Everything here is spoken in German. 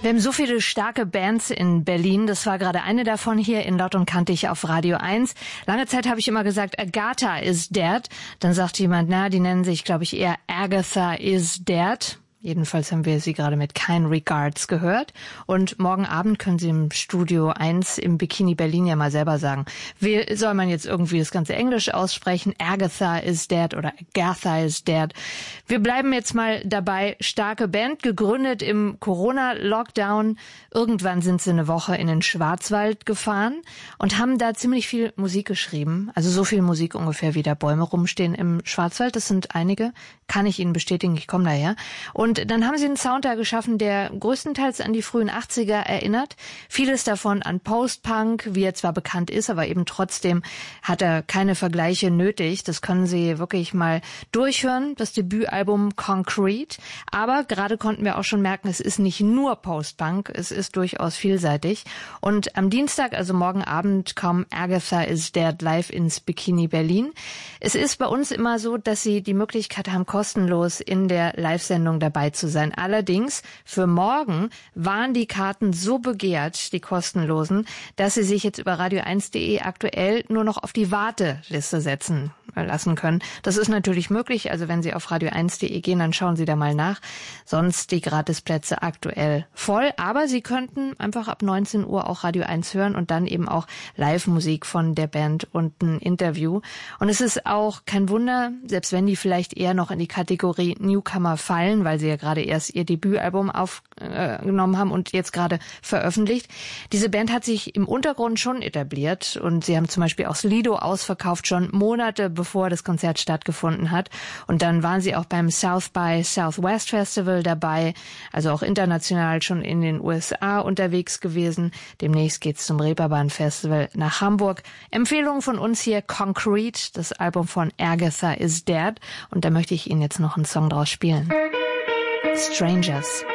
Wir haben so viele starke Bands in Berlin. Das war gerade eine davon hier in Laut und Kantig auf Radio 1. Lange Zeit habe ich immer gesagt, Agatha is dead. Dann sagt jemand, na, die nennen sich, glaube ich, eher Agatha is dead. Jedenfalls haben wir sie gerade mit Kind Regards gehört. Und morgen Abend können Sie im Studio 1 im Bikini Berlin ja mal selber sagen, wie soll man jetzt irgendwie das ganze Englisch aussprechen? Agatha is dead oder Agatha is dead. Wir bleiben jetzt mal dabei. Starke Band, gegründet im Corona-Lockdown. Irgendwann sind sie eine Woche in den Schwarzwald gefahren und haben da ziemlich viel Musik geschrieben. Also so viel Musik ungefähr, wie da Bäume rumstehen im Schwarzwald. Das sind einige. Kann ich Ihnen bestätigen, ich komme daher. Und dann haben sie einen Sound da geschaffen, der größtenteils an die frühen 80er erinnert. Vieles davon an Post-Punk, wie er zwar bekannt ist, aber eben trotzdem hat er keine Vergleiche nötig. Das können Sie wirklich mal durchhören, das Debütalbum Concrete. Aber gerade konnten wir auch schon merken, es ist nicht nur Post-Punk, es ist durchaus vielseitig. Und am Dienstag, also morgen Abend, kommen Agatha is Dead live ins Bikini Berlin. Es ist bei uns immer so, dass Sie die Möglichkeit haben, kostenlos in der Live-Sendung dabei zu sein. Allerdings für morgen waren die Karten so begehrt, die kostenlosen, dass Sie sich jetzt über radio1.de aktuell nur noch auf die Warteliste setzen lassen können. Das ist natürlich möglich, also wenn Sie auf radio1.de gehen, dann schauen Sie da mal nach. Sonst die Gratisplätze aktuell voll, aber Sie könnten einfach ab 19 Uhr auch Radio 1 hören und dann eben auch Live-Musik von der Band und ein Interview. Und es ist auch kein Wunder, selbst wenn die vielleicht eher noch in die Kategorie Newcomer fallen, weil sie ja gerade erst ihr Debütalbum aufgenommen haben und jetzt gerade veröffentlicht. Diese Band hat sich im Untergrund schon etabliert und sie haben zum Beispiel auch Lido ausverkauft, schon Monate bevor das Konzert stattgefunden hat. Und dann waren sie auch beim South by Southwest Festival dabei, also auch international schon in den USA unterwegs gewesen. Demnächst geht's zum Reeperbahn Festival nach Hamburg. Empfehlung von uns hier, Concrete, das Album von Agatha is Dead. Und da möchte ich Ihnen jetzt noch einen Song draus spielen. Strangers.